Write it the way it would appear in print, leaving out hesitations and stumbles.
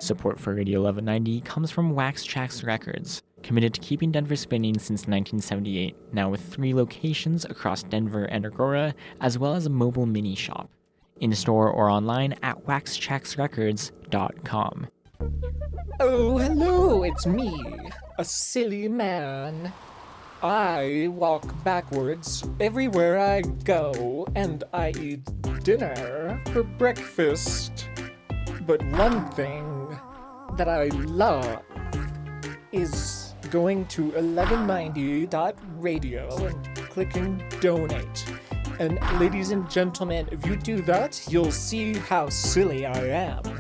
Support for Radio 1190 comes from Wax Trax Records, committed to keeping Denver spinning since 1978, now with 3 locations across Denver and Aurora, as well as a mobile mini shop. In-store or online at waxtraxrecords.com. Oh, hello, it's me, a silly man. I walk backwards everywhere I go, and I eat dinner for breakfast. But one thing that I love is going to 1190.radio and clicking donate. And ladies and gentlemen, if you do that, you'll see how silly I am.